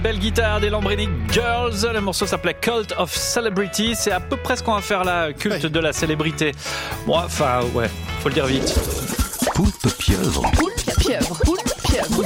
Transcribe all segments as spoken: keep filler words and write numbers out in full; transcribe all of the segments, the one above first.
Belle guitare des Lambrini Girls, le morceau s'appelait Cult of Celebrity, c'est à peu près ce qu'on va faire là, culte de la célébrité. Bon, enfin, ouais, faut le dire vite. Poulpe pieuvre. Poulpe pieuvre. Poulpe pieuvre.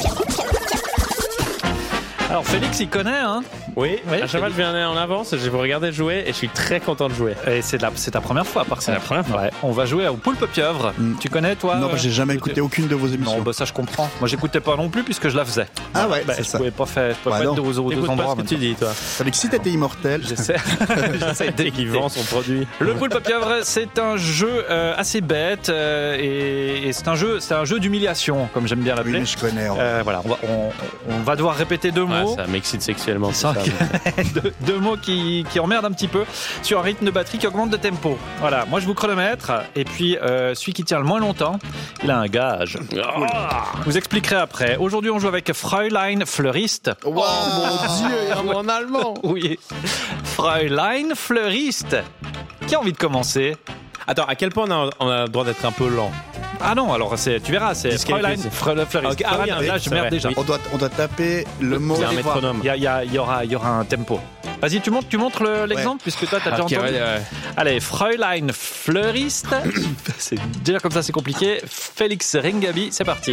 Alors Félix, il connaît, hein? Oui, oui, à chaque fois je viens en avance, je vous regarder jouer et je suis très content de jouer. Et c'est, la, c'est ta première fois, par contre. C'est la première fois. Ouais, on va jouer au Poulpe Pieuvre. Mm. Tu connais, toi? Non, bah, j'ai jamais euh, écouté aucune de vos émissions. Non, bah ça je comprends. Moi, j'écoutais pas non plus puisque je la faisais. Ah ouais, bah, c'est je ça. pouvais pas faire, je pouvais Ouais, pas non. être aux, aux deux Écoute endroits. pas ce que tu dis, toi. Fallait que si t'étais immortel. J'essaie. J'essaie Et qui vend son produit. Le Poulpe Pieuvre, c'est un jeu euh, assez bête euh, et, et c'est un jeu, c'est un jeu d'humiliation, comme j'aime bien l'appeler. Oui, mais je connais. Euh, voilà, on va, on, on va devoir répéter deux Ouais, mots. ça m'excite sexuellement. Ça, tout ça. deux, deux mots qui, qui emmerdent un petit peu sur un rythme de batterie qui augmente de tempo. Voilà, moi je vous chronomètre et puis euh, celui qui tient le moins longtemps, il a un gage. Oh Je vous expliquerai après. Aujourd'hui, on joue avec Fräulein Fleuriste. Wow, mon Dieu, en allemand. Oui, Fräulein Fleuriste. Qui a envie de commencer? Attends, à quel point on a, on a le droit d'être un peu lent? Ah non, alors c'est, tu verras, c'est Disqualifié, Fräulein c'est- Fräulein Fleuriste. Ok, ah oui, Fräulein, là, c'est je merde vrai, déjà. oui. on doit, on doit taper le mot. Il y a un des voix. métronome. Il y, a- il y, a- il y aura, il y aura un tempo. Vas-y, tu montres, tu montres le- l'exemple puisque toi, t'as déjà Ok, entendu. ouais, ouais. Allez, Fräulein Fleuriste. C'est déjà comme ça, c'est compliqué. Félix Ringaby, c'est parti.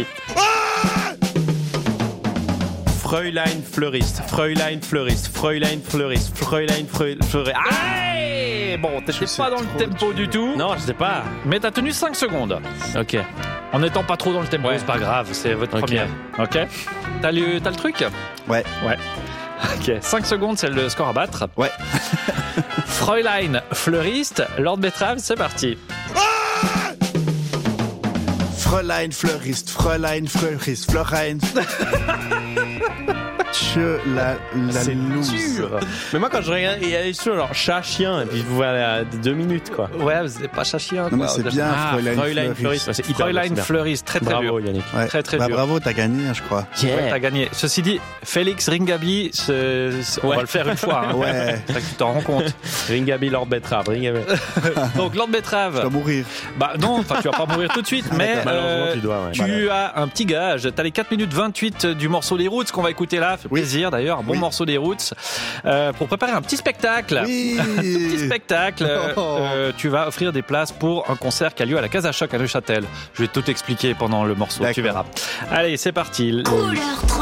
Fräulein Fleuriste, Fräulein Fleuriste, Fräulein Fleuriste, Fräulein Fleuriste. Allez, bon, t'étais sais pas dans le trop tempo du tout, Non, je sais pas. mais t'as tenu cinq secondes. Ok. En n'étant pas trop dans le tempo, Ouais. c'est pas grave, c'est votre Ok. première. Ok. T'as le, t'as le truc? Ouais. Ouais. Ok, cinq secondes, c'est le score à battre. Ouais. Fräulein Fleuriste, Lord Betrave, c'est parti. Fräulein Fleuriste, Fräulein Fleuriste, Fräulein. Je la, la C'est loose. Dur. Mais moi, quand je regarde, il y a des choses genre chat, chien, et puis voilà, deux minutes, quoi. Ouais, c'est pas chachien. Non, mais c'est bien, Ah, Fräulein Fräulein Fleuriste. Fleuriste. C'est hyper Fräulein bien. Fleuriste, très très Bravo, dur. Yannick. Ouais. Très très Bah, dur. bravo, t'as gagné, je crois. Ouais, t'as gagné. Ceci dit, Félix Ringaby, ce- ce- on Ouais. va le faire une fois. Hein. Ouais. C'est vrai que tu t'en rends compte. Ringaby, Lord Betrave, Ringaby. Donc, Lord Tu vas Betrave, mourir. bah non, enfin, tu vas pas mourir tout de suite, mais d'accord. Malheureusement, euh, tu dois, ouais. tu as un petit gage. T'as les quatre minutes vingt-huit du morceau des Roots qu'on va écouter là. Fait Oui. plaisir d'ailleurs, un bon Oui. morceau des Roots. Euh, pour préparer un petit spectacle. Oui. Petit spectacle, euh, Oh. euh, tu vas offrir des places pour un concert qui a lieu à la Casa Choc à Neuchâtel. Je vais tout expliquer pendant le morceau, tu D'accord. verras. Allez, c'est parti. Couleur